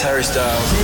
It's Harry Styles.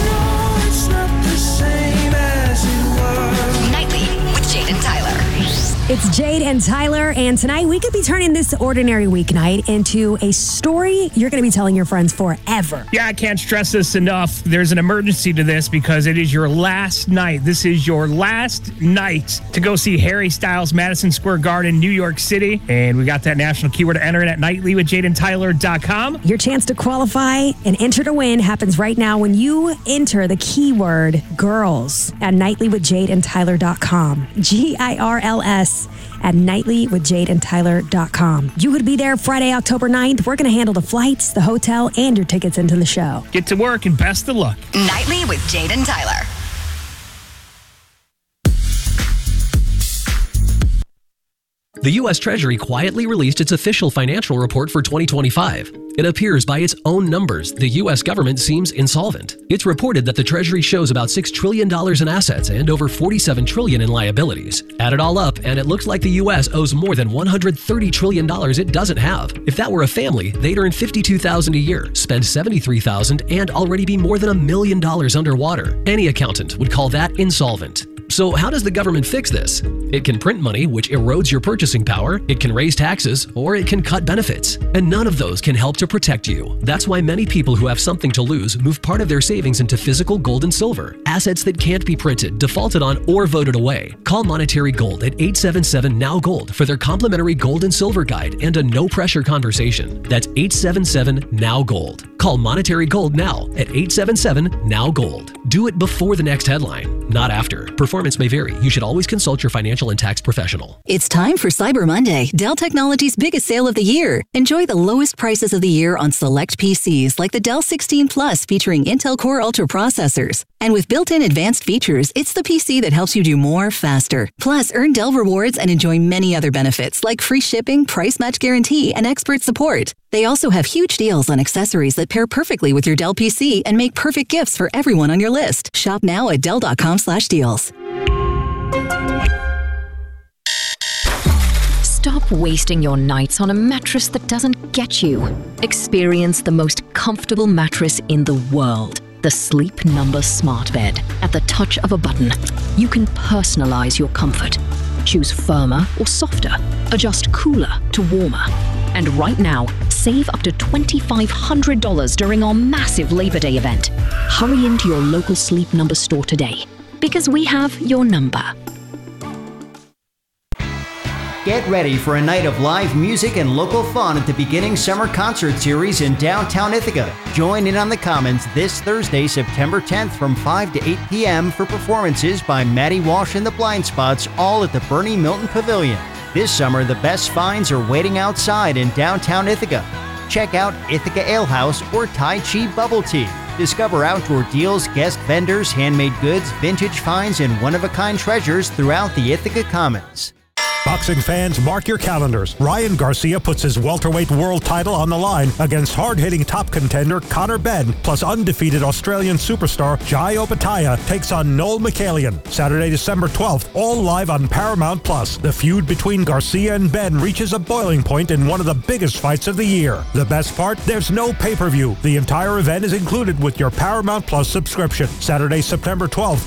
Nightly with Jade and Tyler. It's Jade and Tyler, and tonight we could be turning this ordinary weeknight into a story you're going to be telling your friends forever. Yeah, I can't stress this enough. There's an emergency to this because it is your last night. This is your last night to go see Harry Styles, Madison Square Garden, New York City. And we got that national keyword to enter in at nightlywithjadeandtyler.com. Your chance to qualify and enter to win happens right now when you enter the keyword girls at nightlywithjadeandtyler.com. GIRLS at nightlywithjadeandtyler.com. You could be there Friday, October 9th. We're going to handle the flights, the hotel, and your tickets into the show. Get to work and best of luck. Nightly with Jade and Tyler. The U.S. Treasury quietly released its official financial report for 2025. It appears by its own numbers, the U.S. government seems insolvent. It's reported that the Treasury shows about $6 trillion in assets and over $47 trillion in liabilities. Add it all up, and it looks like the U.S. owes more than $130 trillion it doesn't have. If that were a family, they'd earn $52,000 a year, spend $73,000, and already be more than $1 million underwater. Any accountant would call that insolvent. So how does the government fix this? It can print money, which erodes your purchasing power, it can raise taxes, or it can cut benefits. And none of those can help to protect you. That's why many people who have something to lose move part of their savings into physical gold and silver, assets that can't be printed, defaulted on, or voted away. Call Monetary Gold at 877-NOW-GOLD for their complimentary gold and silver guide and a no-pressure conversation. That's 877-NOW-GOLD. Call Monetary Gold now at 877-NOW-GOLD. Do it before the next headline, not after. Performance may vary. You should always consult your financial and tax professional. It's time for Cyber Monday, Dell Technologies' biggest sale of the year. Enjoy the lowest prices of the year on select PCs like the Dell 16 Plus featuring Intel Core Ultra processors. And with built-in advanced features, it's the PC that helps you do more faster. Plus, earn Dell rewards and enjoy many other benefits like free shipping, price match guarantee, and expert support. They also have huge deals on accessories that pair perfectly with your Dell PC and make perfect gifts for everyone on your list. Shop now at Dell.com/deals. Stop wasting your nights on a mattress that doesn't get you. Experience the most comfortable mattress in the world. The Sleep Number Smart Bed. At the touch of a button, you can personalize your comfort. Choose firmer or softer. Adjust cooler to warmer. And right now, save up to $2,500 during our massive Labor Day event. Hurry into your local Sleep Number store today, because we have your number. Get ready for a night of live music and local fun at the beginning summer concert series in downtown Ithaca. Join in on the Commons this Thursday, September 10th from 5 to 8 p.m. for performances by Maddie Walsh and the Blind Spots, all at the Bernie Milton Pavilion. This summer, the best finds are waiting outside in downtown Ithaca. Check out Ithaca Ale House or Tai Chi Bubble Tea. Discover outdoor deals, guest vendors, handmade goods, vintage finds, and one-of-a-kind treasures throughout the Ithaca Commons. Boxing fans, mark your calendars. Ryan Garcia puts his welterweight world title on the line against hard-hitting top contender Conor Benn, plus undefeated Australian superstar Jai Opetaia takes on Noel McCallion. Saturday, December 12th, all live on Paramount+. The feud between Garcia and Benn reaches a boiling point in one of the biggest fights of the year. The best part? There's no pay-per-view. The entire event is included with your Paramount+ subscription. Saturday, September 12th,